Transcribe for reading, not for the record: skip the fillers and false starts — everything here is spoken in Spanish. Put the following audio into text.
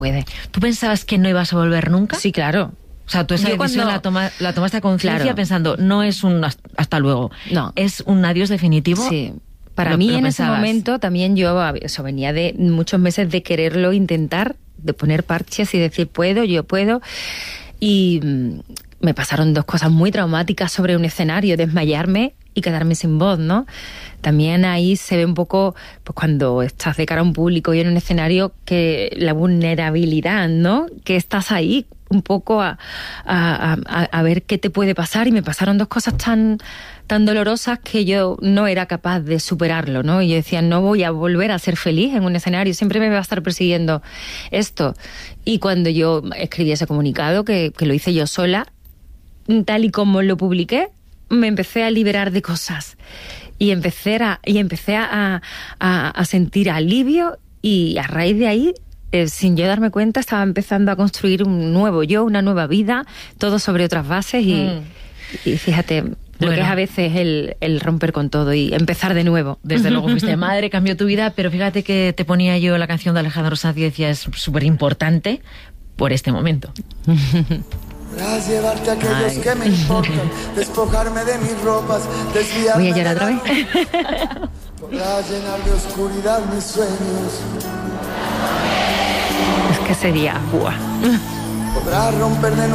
puede. ¿Tú pensabas que no ibas a volver nunca? Sí, claro. O sea, tú esa decisión la tomaste a conciencia, Claro. pensando, no es un hasta luego, No. es un adiós definitivo. Sí. Para mí en ese momento también eso venía de muchos meses de quererlo intentar, de poner parches y decir yo puedo. Y me pasaron 2 cosas muy traumáticas sobre un escenario, desmayarme y quedarme sin voz, ¿no? También ahí se ve un poco, pues cuando estás de cara a un público y en un escenario, que la vulnerabilidad, ¿no? Que estás ahí un poco a ver qué te puede pasar, y me pasaron 2 cosas tan dolorosas que yo no era capaz de superarlo, ¿no? Y yo decía, no voy a volver a ser feliz en un escenario, siempre me va a estar persiguiendo esto. Y cuando yo escribí ese comunicado, que lo hice yo sola, tal y como lo publiqué, me empecé a liberar de cosas y empecé a sentir alivio, y a raíz de ahí, sin yo darme cuenta, estaba empezando a construir un nuevo yo, una nueva vida, todo sobre otras bases y fíjate lo que es a veces el romper con todo y empezar de nuevo. Desde luego fuiste madre, cambió tu vida, pero fíjate que te ponía yo la canción de Alejandro Sanz y decía, es súper importante por este momento. Podrás llevarte a aquellos que me importan, despojarme de mis ropas, desviarme. Voy a llorar otra vez. Podrás llenar de oscuridad mis sueños. Es que sería... Podrás romper de